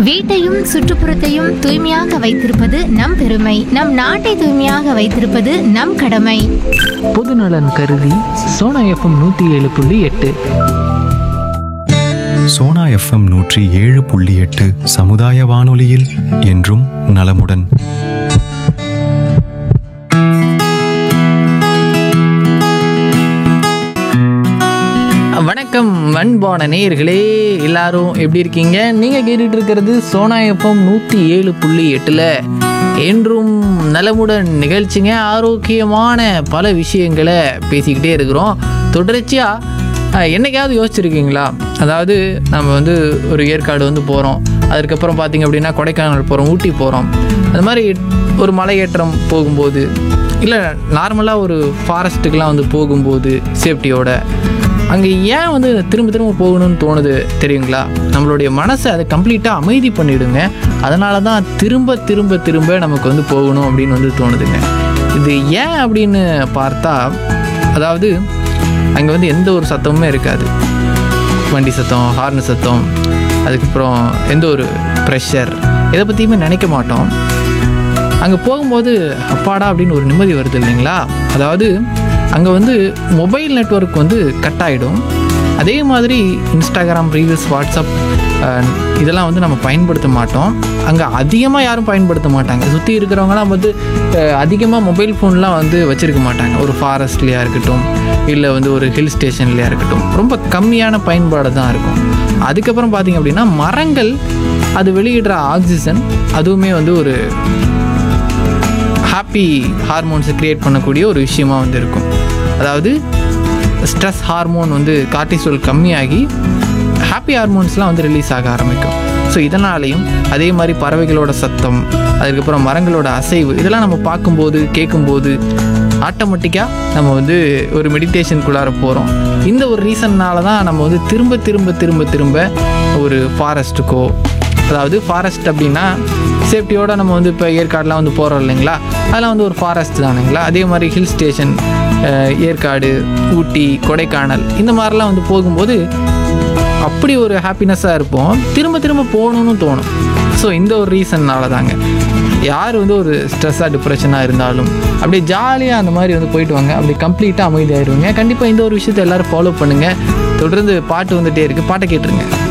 வீட்டையும் சுற்றுப்புறத்தையும் தூய்மையாக வைத்திருப்பது நம் பெருமை. நம் நாட்டை தூய்மையாக வைத்திருப்பது நம் கடமை. பொதுநலன் கருதி சோனா எஃப்எம் 107.8. சோனா எஃப்எம் 107.8 சமுதாய வானொலியில் என்றும் நலமுடன். வணக்கம் அன்பான நேயர்களே, எல்லாரும் எப்படி இருக்கீங்க? நீங்கள் கேட்டுட்டு இருக்கிறது சோனா எஃப்எம் 107.8 என்றும் நலமுடன் நிகழ்ச்சிங்க. ஆரோக்கியமான பல விஷயங்களை பேசிக்கிட்டே இருக்கிறோம். தொடர்ச்சியாக என்னைக்காவது யோசிச்சிருக்கீங்களா? அதாவது நம்ம ஒரு ஏற்காடு போகிறோம், அதுக்கப்புறம் பார்த்திங்க அப்படின்னா கொடைக்கானல் போகிறோம், ஊட்டி போகிறோம். அது மாதிரி ஒரு மலையேற்றம் போகும்போது, இல்லை நார்மலாக ஒரு ஃபாரஸ்ட்டுக்கெலாம் போகும்போது சேஃப்டியோட அங்கே ஏன் திரும்ப திரும்ப போகணும்னு தோணுது தெரியுங்களா? நம்மளுடைய மனசை அதை கம்ப்ளீட்டாக அமைதி பண்ணிவிடுங்க. அதனால தான் திரும்ப திரும்ப திரும்ப நமக்கு போகணும் அப்படின்னு தோணுதுங்க. இது ஏன் அப்படின்னு பார்த்தா, அதாவது அங்கே எந்த ஒரு சத்தமுமே இருக்காது. வண்டி சத்தம், ஹார்ன் சத்தம், அதுக்கப்புறம் எந்த ஒரு ப்ரெஷர், இதை பற்றியுமே நினைக்க மாட்டோம். அங்கே போகும்போது அப்பாடா அப்படின்னு ஒரு நிம்மதி வருது இல்லைங்களா? அதாவது அங்கே மொபைல் நெட்வொர்க் கட் ஆகிடும். அதே மாதிரி இன்ஸ்டாகிராம், ரீல்ஸ், வாட்ஸ்அப் இதெல்லாம் நம்ம பயன்படுத்த மாட்டோம். அங்கே அதிகமாக யாரும் பயன்படுத்த மாட்டாங்க. சுற்றி இருக்கிறவங்களாம் அதிகமாக மொபைல் ஃபோன்லாம் வச்சுருக்க மாட்டாங்க. ஒரு ஃபாரஸ்ட்லேயா இருக்கட்டும், இல்லை ஒரு ஹில் ஸ்டேஷன்லையா இருக்கட்டும், ரொம்ப கம்மியான பயன்பாடு தான் இருக்கும். அதுக்கப்புறம் பார்த்திங்க அப்படின்னா மரங்கள் அது வெளியிடுற ஆக்சிஜன் அதுவுமே ஒரு ஹாப்பி ஹார்மோன்ஸை க்ரியேட் பண்ணக்கூடிய ஒரு விஷயமா இருக்கும். அதாவது stress hormone cortisol கம்மியாகி happy ஹார்மோன்ஸ்லாம் release ஆக ஆரம்பிக்கும். ஸோ இதனாலையும் அதே மாதிரி பறவைகளோட சத்தம், அதுக்கப்புறம் மரங்களோட அசைவு, இதெல்லாம் நம்ம பார்க்கும்போது கேட்கும்போது ஆட்டோமேட்டிக்காக நம்ம ஒரு மெடிடேஷனுக்குள்ளார போகிறோம். இந்த ஒரு ரீசன்னால தான் நம்ம திரும்ப திரும்ப திரும்ப திரும்ப ஒரு ஃபாரஸ்ட்டுக்கோ, அதாவது ஃபாரஸ்ட் அப்படின்னா சேஃப்டியோடு நம்ம இப்போ ஏற்காடுலாம் போகிறோம் இல்லைங்களா? அதெல்லாம் ஒரு ஃபாரஸ்ட் தானுங்களா? அதே மாதிரி ஹில் ஸ்டேஷன், ஏற்காடு, ஊட்டி, கொடைக்கானல், இந்த மாதிரிலாம் போகும்போது அப்படி ஒரு ஹாப்பினஸ்ஸாக இருப்போம். திரும்ப திரும்ப போகணுன்னு தோணும். ஸோ இந்த ஒரு ரீசன்னால தாங்க. யார் ஒரு ஸ்ட்ரெஸ்ஸாக, டிப்ரெஷனாக இருந்தாலும் அப்படியே ஜாலியாக அந்த மாதிரி போயிட்டு வாங்க. அப்படி கம்ப்ளீட்டாக அமைதியாகிடுவீங்க. கண்டிப்பாக இந்த ஒரு விஷயத்தை எல்லோரும் ஃபாலோ பண்ணுங்கள். தொடர்ந்து பாட்டு வந்துகிட்டே இருக்குது, பாட்டை கேட்டுருங்க.